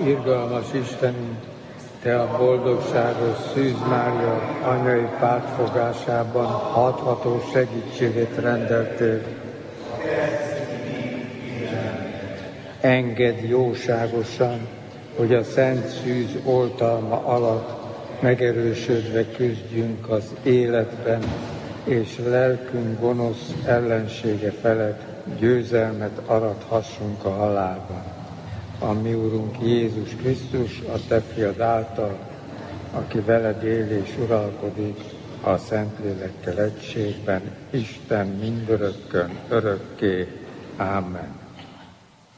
irgalmas Istenünk, Te a boldogságos Szűz Mária anyai pártfogásában hatható segítségét rendeltél. Engedd jóságosan, hogy a Szent Szűz oltalma alatt megerősödve küzdjünk az életben, és lelkünk gonosz ellensége felett győzelmet arathassunk a halálban. A mi Urunk Jézus Krisztus, a Te fiad által, aki veled él és uralkodik a Szentlélekkel egységben, Isten mindörökkön, örökké. Ámen.